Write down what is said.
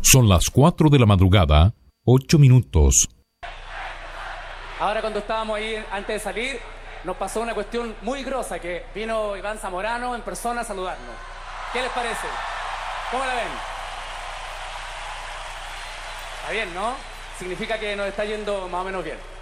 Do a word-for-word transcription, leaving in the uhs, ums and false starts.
Son las cuatro de la madrugada, ocho minutos. Ahora cuando estábamos ahí antes de salir, nos pasó una cuestión muy grosa, que vino Iván Zamorano en persona a saludarnos. ¿Qué les parece? ¿Cómo la ven? Está bien, ¿no? Significa que nos está yendo más o menos bien.